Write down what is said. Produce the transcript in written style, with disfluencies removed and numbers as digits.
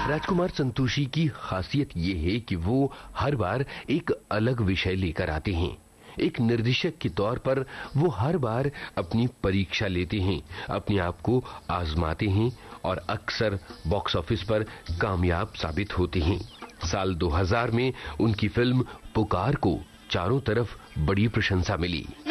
राजकुमार संतोषी की खासियत ये है कि वो हर बार एक अलग विषय लेकर आते हैं। एक निर्देशक के तौर पर वो हर बार अपनी परीक्षा लेते हैं, अपने आप को आजमाते हैं और अक्सर बॉक्स ऑफिस पर कामयाब साबित होते हैं। साल 2000 में उनकी फिल्म पुकार को चारों तरफ बड़ी प्रशंसा मिली।